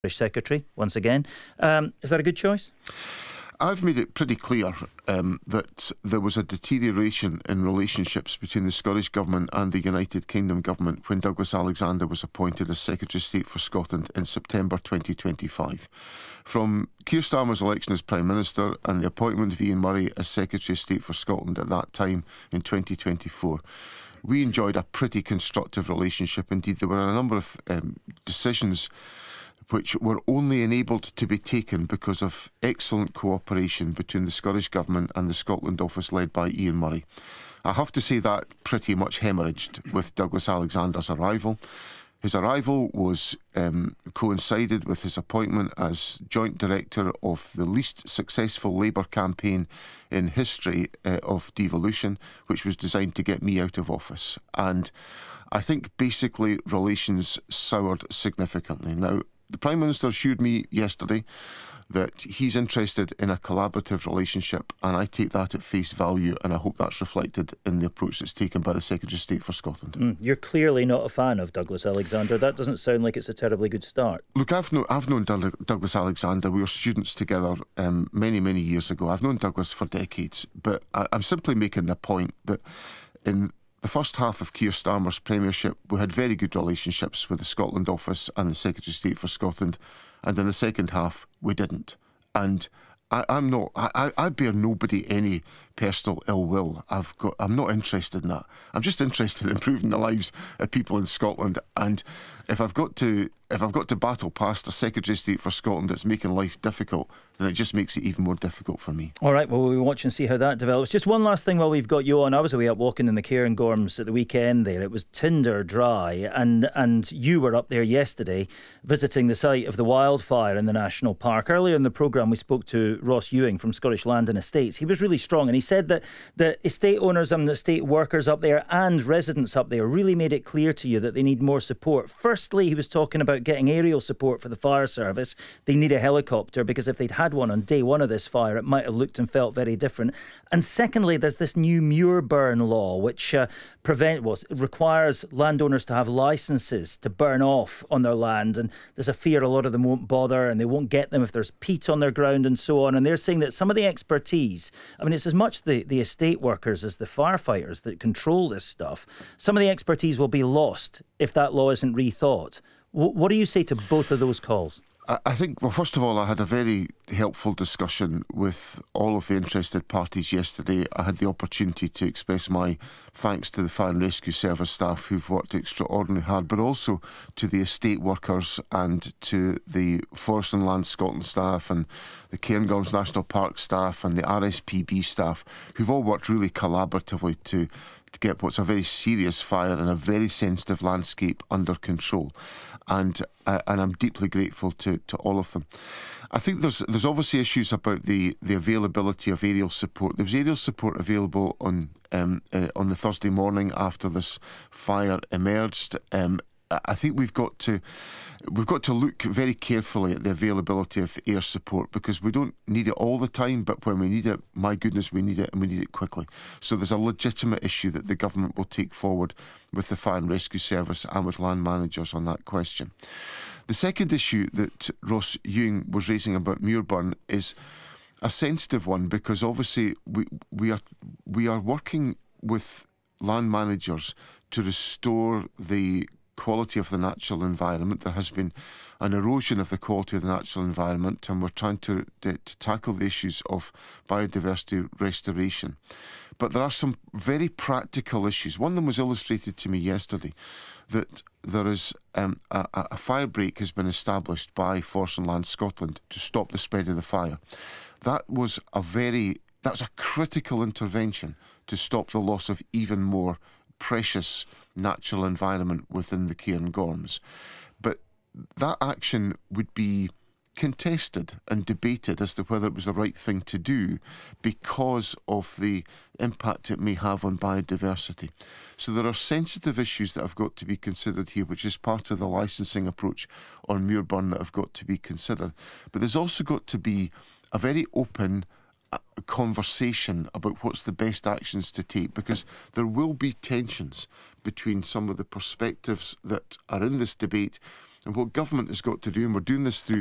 Secretary once again. Is that a good choice? I've made it pretty clear that there was a deterioration in relationships between the Scottish Government and the United Kingdom Government when Douglas Alexander was appointed as Secretary of State for Scotland in September 2025. From Keir Starmer's election as Prime Minister and the appointment of Ian Murray as Secretary of State for Scotland at that time in 2024, we enjoyed a pretty constructive relationship. Indeed, there were a number of decisions which were only enabled to be taken because of excellent cooperation between the Scottish Government and the Scotland Office led by Ian Murray. I have to say that pretty much hemorrhaged with Douglas Alexander's arrival. His arrival was coincided with his appointment as Joint Director of the least successful Labour campaign in history of devolution, which was designed to get me out of office. And I think basically relations soured significantly. Now, the Prime Minister assured me yesterday that he's interested in a collaborative relationship, and I take that at face value, and I hope that's reflected in the approach that's taken by the Secretary of State for Scotland. You're clearly not a fan of Douglas Alexander. That doesn't sound like it's a terribly good start. Look, I've known Douglas Alexander. We were students together many years ago. I've known Douglas for decades, but I'm simply making the point that in the first half of Keir Starmer's premiership, we had very good relationships with the Scotland Office and the Secretary of State for Scotland, and in the second half, we didn't. And I bear nobody any personal ill will. I'm not interested in that. I'm just interested in improving the lives of people in Scotland. And if I've got to battle past a Secretary of State for Scotland that's making life difficult, then it just makes it even more difficult for me. All right, well, we'll watch and see how that develops. Just one last thing while we've got you on. I was away up walking in the Cairngorms at the weekend there. It was tinder dry, and you were up there yesterday visiting the site of the wildfire in the National Park. Earlier in the programme, we spoke to Ross Ewing from Scottish Land and Estates. He was really strong, and he said that the estate owners and the estate workers up there and residents up there really made it clear to you that they need more support. Firstly, he was talking about getting aerial support for the fire service. They need a helicopter because if they'd had one on day one of this fire, it might have looked and felt very different. And secondly, there's this new muir burn law which requires landowners to have licences to burn off on their land, and there's a fear a lot of them won't bother and they won't get them if there's peat on their ground and so on. And they're saying that some of the expertise, I mean, it's as much the estate workers as the firefighters that control this stuff, some of the expertise will be lost if that law isn't rethought. What do you say to both of those calls? I think, well, first of all, I had a very helpful discussion with all of the interested parties yesterday. I had the opportunity to express my thanks to the Fire and Rescue Service staff who've worked extraordinarily hard, but also to the estate workers and to the Forest and Land Scotland staff and the Cairngorms National Park staff and the RSPB staff who've all worked really collaboratively to get what's a very serious fire in a very sensitive landscape under control. And I'm deeply grateful to all of them. I think there's obviously issues about the availability of aerial support. There was aerial support available on the Thursday morning after this fire emerged. I think we've got to look very carefully at the availability of air support because we don't need it all the time, but when we need it, my goodness, we need it, and we need it quickly. So there's a legitimate issue that the government will take forward with the Fire and Rescue Service and with land managers on that question. The second issue that Ross Ewing was raising about Muirburn is a sensitive one because obviously we are working with land managers to restore the quality of the natural environment. There has been an erosion of the quality of the natural environment, and we're trying to tackle the issues of biodiversity restoration. But there are some very practical issues. One of them was illustrated to me yesterday, that there is a fire break has been established by Forest and Land Scotland to stop the spread of the fire. That was a critical intervention to stop the loss of even more precious natural environment within the Cairngorms. But that action would be contested and debated as to whether it was the right thing to do because of the impact it may have on biodiversity. So there are sensitive issues that have got to be considered here, which is part of the licensing approach on Muirburn that have got to be considered. But there's also got to be a very open conversation about what's the best actions to take, because there will be tensions between some of the perspectives that are in this debate And what government has got to do, and we're doing this through